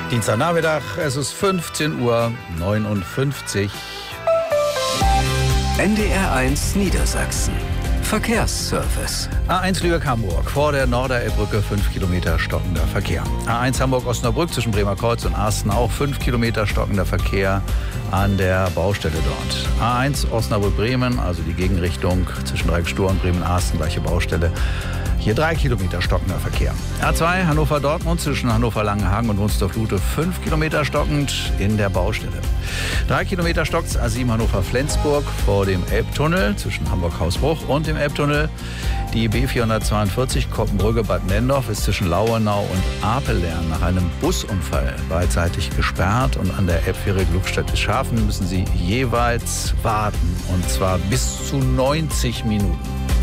Dienstagnachmittag, es ist 15:59 Uhr. NDR1 Niedersachsen. Verkehrsservice. A1 Lübeck-Hamburg, vor der Norderelbbrücke 5 Kilometer stockender Verkehr. A1 Hamburg-Osnabrück zwischen Bremerkreuz und Arsten auch 5 Kilometer stockender Verkehr an der Baustelle dort. A1 Osnabrück-Bremen, also die Gegenrichtung zwischen Dreieckstor und Bremen-Arsten, gleiche Baustelle. Hier 3 Kilometer stockender Verkehr. A2 Hannover-Dortmund zwischen Hannover-Langenhagen und Wunstorf-Lute 5 Kilometer stockend in der Baustelle. 3 Kilometer stockt A7 Hannover-Flensburg vor dem Elbtunnel zwischen Hamburg-Hausbruch und dem Elbtunnel. Die B442 Koppenbrügge-Bad Nendorf ist zwischen Lauenau und Apelern nach einem Busunfall beidseitig gesperrt. Und an der Elbfähre Glückstadt-Schafen müssen Sie jeweils warten, und zwar bis zu 90 Minuten.